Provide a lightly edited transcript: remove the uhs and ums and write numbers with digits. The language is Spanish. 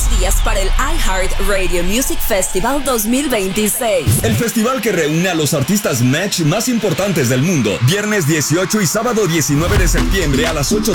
últimos días para el iHeartRadio Music Festival 2026. El festival que reúne a los artistas match más importantes del mundo. Viernes 18 y sábado 19 de septiembre a las 8